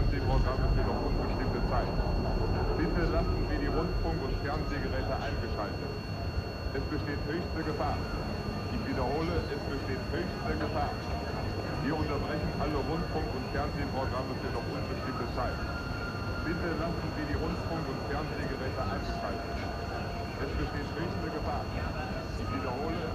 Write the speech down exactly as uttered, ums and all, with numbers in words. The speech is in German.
Fernsehprogramme für noch unbestimmte Zeit. Bitte lassen Sie die Rundfunk- und Fernsehgeräte eingeschaltet. Es besteht höchste Gefahr. Ich wiederhole, es besteht höchste Gefahr. Wir unterbrechen alle Rundfunk- und Fernsehprogramme für noch unbestimmte Zeit. Bitte lassen Sie die Rundfunk- und Fernsehgeräte eingeschaltet. Es besteht höchste Gefahr. Ich wiederhole,